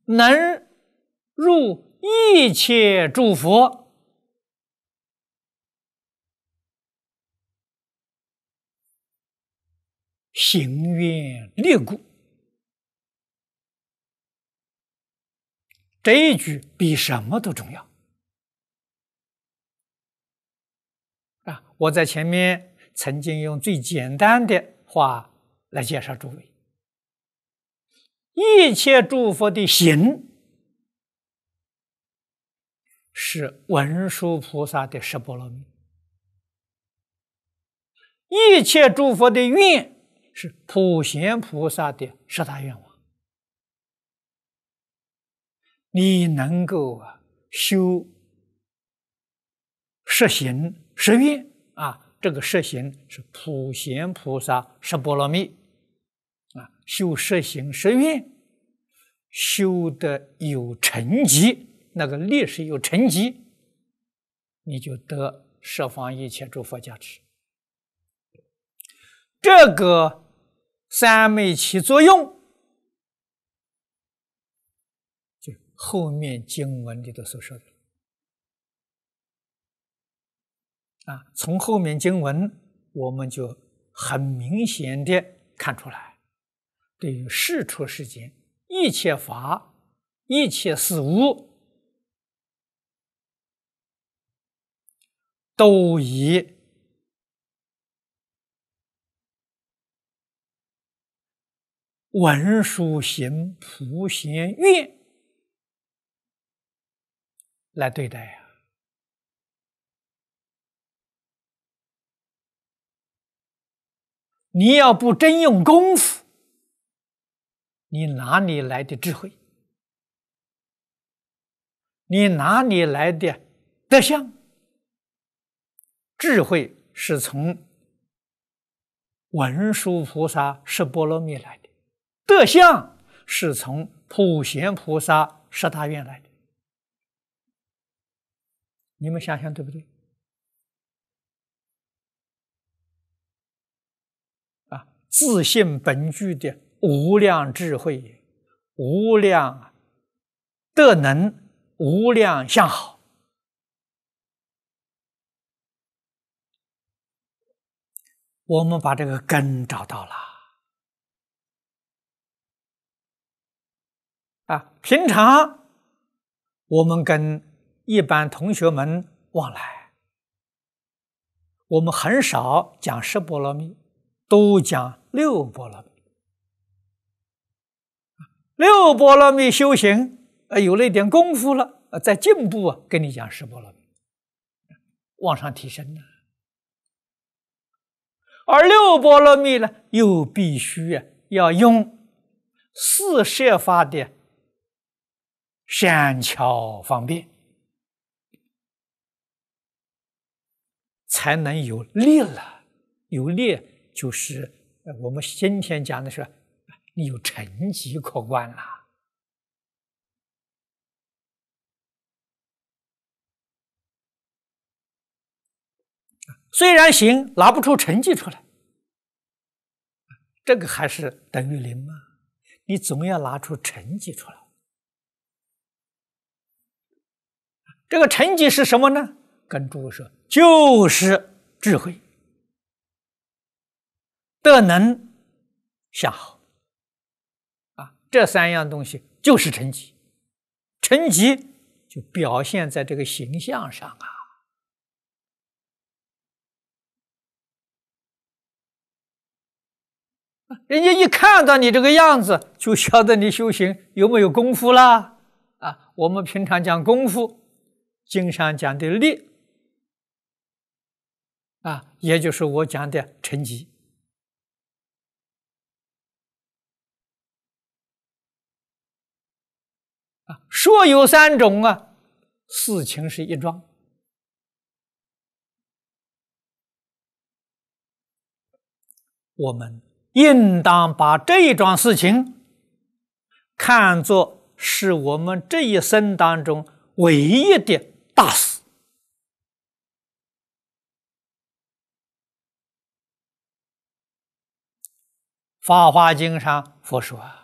能入一切诸佛，行愿力故。这一句比什么都重要啊！我在前面曾经用最简单的话来介绍诸位：一切诸佛的行是文殊菩萨的十波罗蜜，一切诸佛的愿是普贤菩萨的十大愿望。你能够修十行十愿啊，这个十行是普贤菩萨十波罗蜜啊，修十行十愿，修得有成绩，那个力是有成绩，你就得十方一切诸佛加持。这个三昧起作用，就后面经文里头所说的啊，从后面经文我们就很明显的看出来，对于世出世间一切法、一切事物，都以文殊行普贤愿来对待呀。你要不真用功夫，你哪里来的智慧？你哪里来的德相？智慧是从文殊菩萨十波罗蜜来的，德相是从普贤菩萨十大愿来的。你们想想对不对？啊，自性本具的无量智慧、无量德能、无量相好，我们把这个根找到了啊！平常我们跟一般同学们往来，我们很少讲十波罗蜜，都讲六波罗蜜。六波罗蜜修行有了一点功夫了，在进步跟你讲十波罗蜜，往上提升呢。而六波罗蜜呢，又必须要用四摄法的善巧方便，才能有力了。有力就是我们今天讲的是你有成绩可观了。虽然行拿不出成绩出来，这个还是等于零吗？你总要拿出成绩出来。这个成绩是什么呢？跟诸位说，就是智慧、德能、相好啊，这三样东西就是成绩。成绩就表现在这个形象上啊。人家一看到你这个样子，就晓得你修行有没有功夫啦。啊，我们平常讲功夫，经上讲的力，啊，也就是我讲的成绩。啊，说有三种啊，事情是一桩。我们应当把这一桩事情看作是我们这一生当中唯一的大事。法华经上佛说，